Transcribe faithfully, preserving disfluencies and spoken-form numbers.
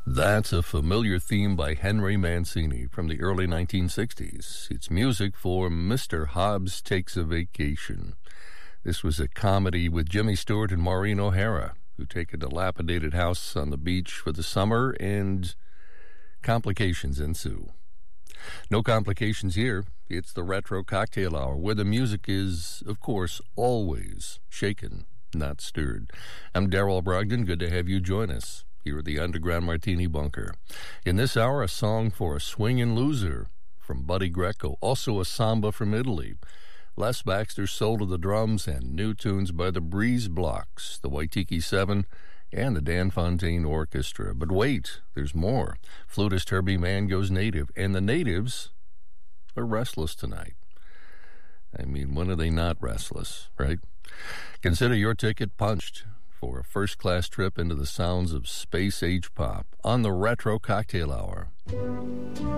That's a familiar theme by Henry Mancini from the early nineteen sixties. It's music for Mister Hobbs Takes a Vacation. This was a comedy with Jimmy Stewart and Maureen O'Hara, who take a dilapidated house on the beach for the summer, and complications ensue. No complications here. It's the Retro Cocktail Hour, where the music is, of course, always shaken, not stirred. I'm Darrell Brogdon. Good to have you join us here at the Underground Martini Bunker. In this hour, a song for a swingin' loser from Buddy Greco, also a samba from Italy, Les Baxter's soul to the drums, and new tunes by the Breeze Blocks, the Waitiki Seven, and the Dan Fontaine Orchestra. But wait, there's more. Flutist Herbie Mann goes native, and the natives are restless tonight. I mean, when are they not restless, right? Consider your ticket punched for a first-class trip into the sounds of space-age pop on the Retro Cocktail Hour.